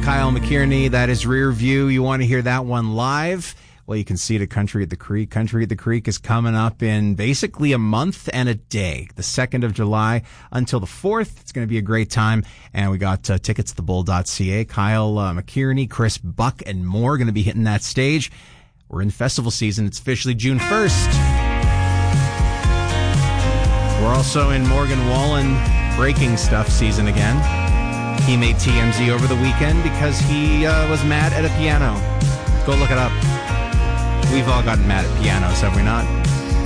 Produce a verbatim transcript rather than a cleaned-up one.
Kyle McKierney. That is Rear View. You want to hear that one live? Well, you can see it at Country at the Creek. Country at the Creek is coming up in basically a month and a day, the second of July until the fourth. It's going to be a great time. And we got uh, tickets at the bull dot c a. Kyle uh, McKierney, Chris Buck, and more going to be hitting that stage. We're in festival season. It's officially June first. We're also in Morgan Wallen breaking stuff season again. He made T M Z over the weekend because he uh, was mad at a piano. Go look it up. We've all gotten mad at pianos, have we not?